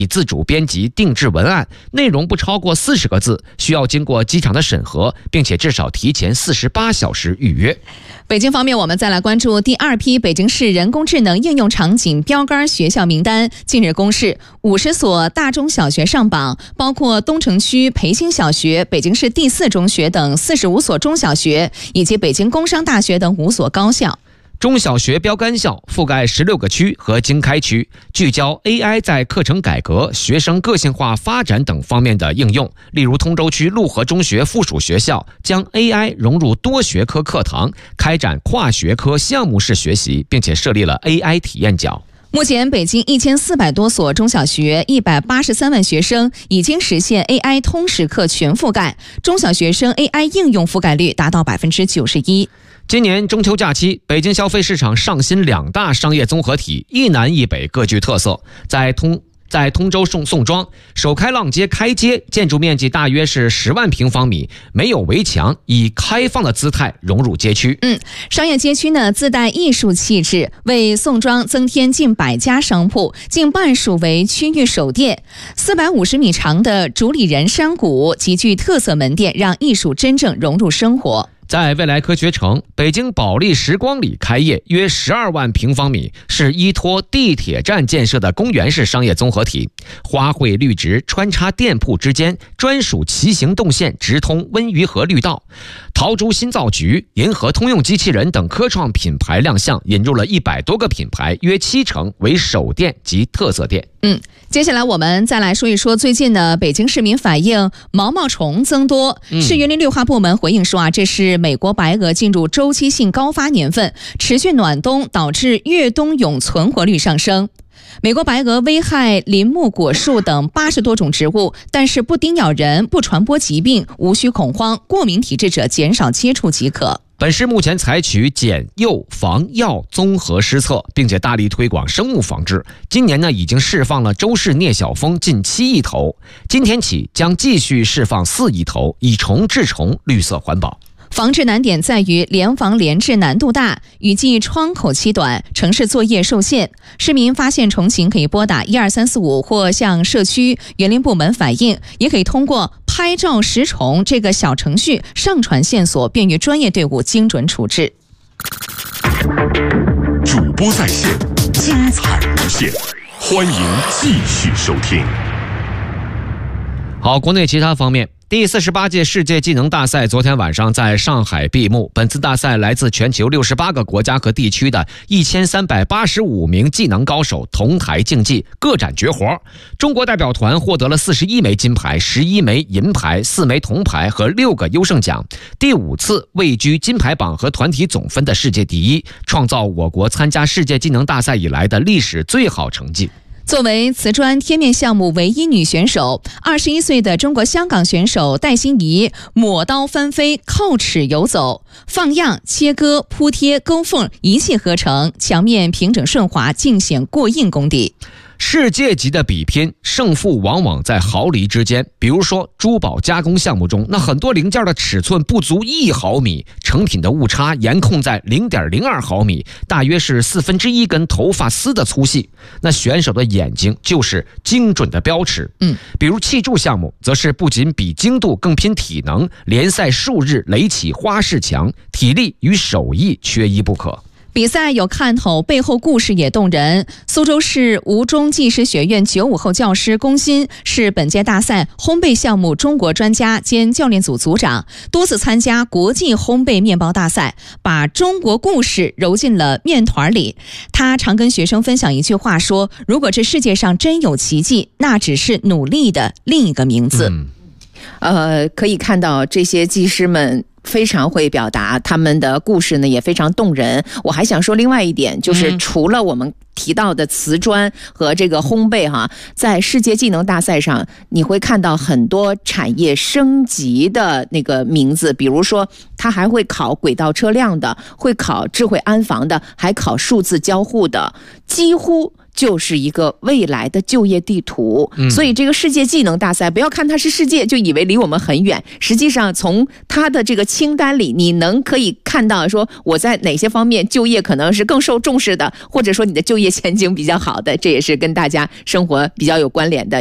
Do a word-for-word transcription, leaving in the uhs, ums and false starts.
以自主编辑定制文案，内容不超过四十个字，需要经过机场的审核，并且至少提前四十八小时预约。 北京方面，我们再来关注第二批北京市人工智能应用场景标杆学校名单。近日公示，五十所大中小学上榜，包括东城区培新小学、北京市第四中学等四十五所中小学，以及北京工商大学等五所高校。 中小学标杆校覆盖十六个区和经开区，聚焦 A I 在课程改革、学生个性化发展等方面的应用。例如，通州区陆河中学附属学校将 A I 融入多学科课堂，开展跨学科项目式学习，并且设立了 A I 体验角。 目前，北京一千四百多所中小学、一百八十三万学生已经实现 A I 通识课全覆盖，中小学生 A I 应用覆盖率达到百分之九十一。 今年中秋假期，北京消费市场上新两大商业综合体，一南一北各具特色。在通在通州宋宋庄首开浪街开街，建筑面积大约是十万平方米，没有围墙，以开放的姿态融入街区。 嗯，商业街区呢自带艺术气质，为宋庄增添近百家商铺，近半数为区域首店。四百五十米长的主理人山谷极具特色门店，让艺术真正融入生活。 在未来科学城，北京保利时光里开业，约十二万平方米，是依托地铁站建设的公园式商业综合体。花卉绿植穿插店铺之间，专属骑行动线直通温榆河绿道。陶珠新造局、银河通用机器人等科创品牌亮相，引入了一百多个品牌，约七成为首店及特色店。 嗯，接下来我们再来说一说最近呢，北京市民反映毛毛虫增多。市园林绿化部门回应说啊，这是美国白鹅进入周期性高发年份，持续暖冬导致越冬蛹存活率上升。美国白鹅危害林木果树等八十多种植物，但是不叮咬人，不传播疾病，无需恐慌，过敏体质者减少接触即可。 本市目前采取检、诱、防、药综合施策，并且大力推广生物防治。今年呢，已经释放了周氏镍小蜂近七亿头，今天起将继续释放四亿头，以虫治虫，绿色环保。 防治难点在于联防联治难度大，雨季窗口期短，城市作业受限。市民发现虫情可以拨打一二三四五或向社区园林部门反映，也可以通过拍照识虫这个小程序上传线索，便于专业队伍精准处置。 主播在线，精彩无限，欢迎继续收听。 好，国内其他方面。第四十八届世界技能大赛昨天晚上在上海闭幕。本次大赛来自全球六十八个国家和地区的一千三百八十五名技能高手同台竞技，各展绝活。中国代表团获得了四十一枚金牌、十一枚银牌、四枚铜牌和六个优胜奖，第五次位居金牌榜和团体总分的世界第一，创造我国参加世界技能大赛以来的历史最好成绩。 作为瓷砖贴面项目唯一女选手，二十一岁的中国香港选手戴欣怡抹刀翻飞，扣齿游走，放样、切割、铺贴、勾缝一气呵成，墙面平整顺滑，尽显过硬功底。 世界级的比拼，胜负往往在毫厘之间。比如说珠宝加工项目中，那很多零件的尺寸不足一毫米，成品的误差严控在 零点零二毫米，大约是四分之一根头发丝的粗细。那选手的眼睛就是精准的标尺。嗯，比如砌筑项目，则是不仅比精度，更拼体能，联赛数日垒起花式墙，体力与手艺缺一不可。 比赛有看头，背后故事也动人。苏州市吴中技师学院九五后教师龚鑫是本届大赛烘焙项目中国专家兼教练组组长，多次参加国际烘焙面包大赛，把中国故事揉进了面团里。他常跟学生分享一句话说，如果这世界上真有奇迹，那只是努力的另一个名字。 嗯呃，可以看到这些技师们非常会表达，他们的故事呢也非常动人。我还想说另外一点，就是除了我们提到的瓷砖和这个烘焙哈，在世界技能大赛上，你会看到很多产业升级的那个名字，比如说他还会考轨道车辆的，会考智慧安防的，还考数字交互的，几乎就是一个未来的就业地图。 嗯、 所以这个世界技能大赛，不要看它是世界就以为离我们很远，实际上从它的这个清单里，你能可以看到说我在哪些方面就业可能是更受重视的，或者说你的就业前景比较好的，这也是跟大家生活比较有关联的。